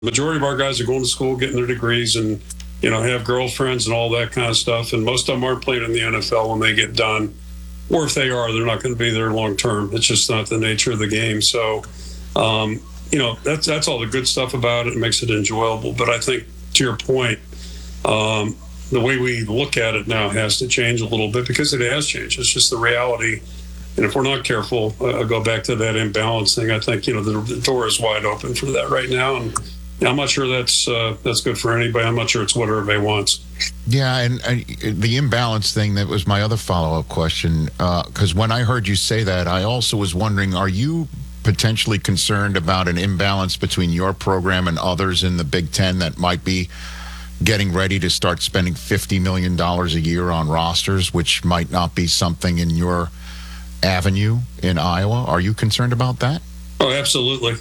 Majority of our guys are going to school, getting their degrees, and have girlfriends and all that kind of stuff. And most of them aren't playing in the NFL when they get done, or if they are, they're not going to be there long term. It's just not the nature of the game. So, that's all the good stuff about it. It makes it enjoyable. But I think, to your point, the way we look at it now has to change a little bit, because it has changed. It's just the reality. And if we're not careful, I'll go back to that imbalance thing. I think, the door is wide open for that right now. And I'm not sure that's good for anybody. I'm not sure it's what everybody wants. Yeah, and the imbalance thing, that was my other follow-up question. Because when I heard you say that, I also was wondering, are you potentially concerned about an imbalance between your program and others in the Big Ten that might be getting ready to start spending $50 million a year on rosters, which might not be something in your avenue in Iowa? Are you concerned about that? Oh, absolutely.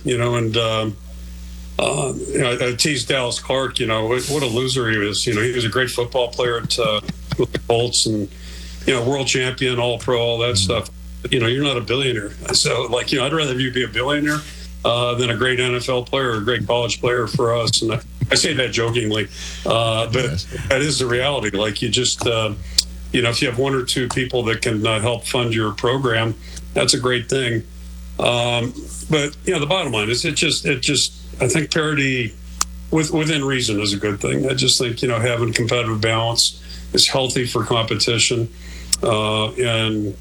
I teased Dallas Clark, what a loser he was. He was a great football player with the Colts, and, world champion, all-pro, all that stuff. But, you're not a billionaire. So, I'd rather you be a billionaire than a great NFL player or a great college player for us. And I say that jokingly, but that is the reality. You just, if you have one or two people that can help fund your program, that's a great thing. But, the bottom line is I think parity within reason is a good thing. I just think, having competitive balance is healthy for competition. And,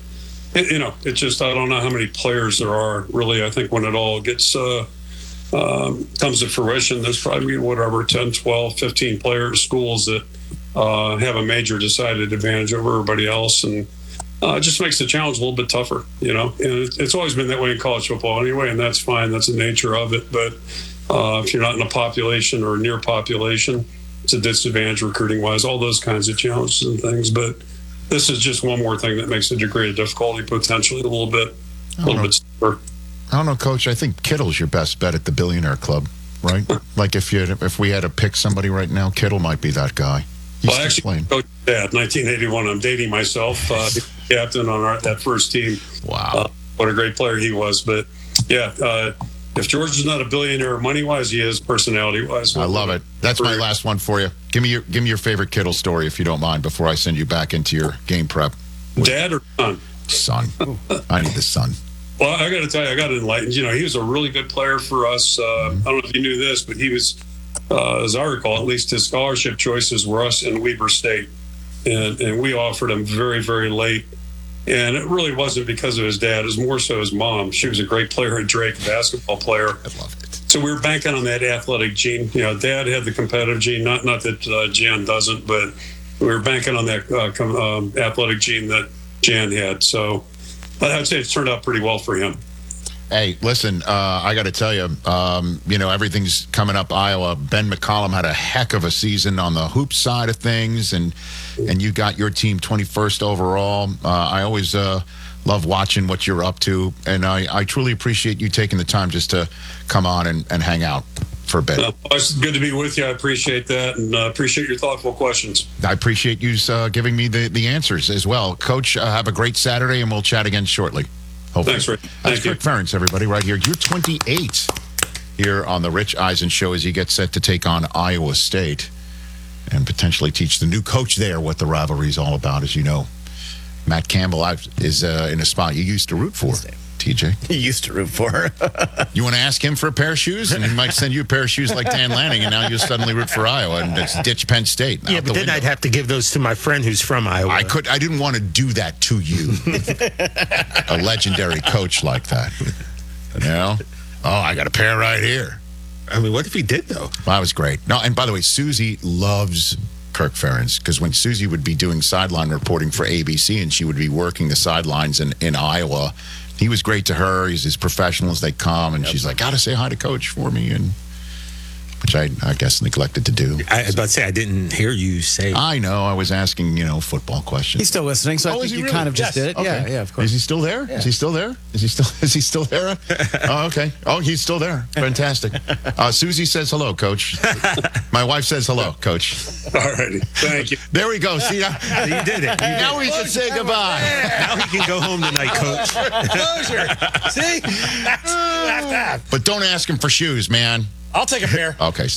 it just, I don't know how many players there are really. I think when it all gets, comes to fruition, there's probably 10, 12, 15 players, schools that have a major decided advantage over everybody else. And it just makes the challenge a little bit tougher, and it's always been that way in college football anyway, and that's fine. That's the nature of it. But if you're not in a population or near population, it's a disadvantage recruiting-wise, all those kinds of challenges and things. But this is just one more thing that makes the degree of difficulty potentially a little bit tougher. I don't know, Coach. I think Kittle's your best bet at the Billionaire Club, right? If we had to pick somebody right now, Kittle might be that guy. Well, actually, Coach Dad, 1981. I'm dating myself. Captain on that first team. Wow, what a great player he was. But yeah, if George is not a billionaire money-wise, he is personality-wise. I love it. That's my last one for you. Give me your favorite Kittle story, if you don't mind, before I send you back into your game prep. Dad or son? Son. I need the son. Well, I got to tell you, I got enlightened. He was a really good player for us. I don't know if you knew this, but he was, as I recall, at least his scholarship choices were us and Weber State. And we offered him very, very late. And it really wasn't because of his dad. It was more so his mom. She was a great player at Drake, a basketball player. I love it. So we were banking on that athletic gene. Dad had the competitive gene. Not that Jan doesn't, but we were banking on that athletic gene that Jan had. So I'd say it's turned out pretty well for him. Hey, listen, I got to tell you, everything's coming up Iowa. Ben McCollum had a heck of a season on the hoop side of things, and you got your team 21st overall. I always love watching what you're up to, and I truly appreciate you taking the time just to come on and hang out for a bit. It's good to be with you. I appreciate that, and appreciate your thoughtful questions. I appreciate you giving me the answers as well. Coach, have a great Saturday, and we'll chat again shortly. Hopefully. Thanks, Rick. That's Kirk Ferentz, everybody, right here. You're 28 here on the Rich Eisen Show as he gets set to take on Iowa State and potentially teach the new coach there what the rivalry is all about. As you know, Matt Campbell is in a spot you used to root for, TJ. You used to root for. You want to ask him for a pair of shoes, and he might send you a pair of shoes like Dan Lanning, and now you suddenly root for Iowa and it's ditch Penn State. Yeah, but then I'd have to give those to my friend who's from Iowa. I didn't want to do that to you. A legendary coach like that. Oh, I got a pair right here. I mean, what if he did, though? Well, that was great. No, and by the way, Susie loves Kirk Ferentz, because when Susie would be doing sideline reporting for ABC and she would be working the sidelines in Iowa, he was great to her. He's as professional as they come, and she's like, "Got to say hi to Coach for me," and which I guess neglected to do. I was about to say, I didn't hear you say. I know. I was asking, football questions. He's still listening, so I think you kind of just did it. Okay. Yeah, of course. Is he still there? Yeah. Is he still there? Is he still there? Oh, okay. Oh, he's still there. Fantastic. Susie says hello, Coach. My wife says hello, Coach. All righty. Thank you. There we go. See, You did it. now we can say goodbye. Now he can go home tonight, Coach. Closure. See? But don't ask him for shoes, man. I'll take a beer. Okay.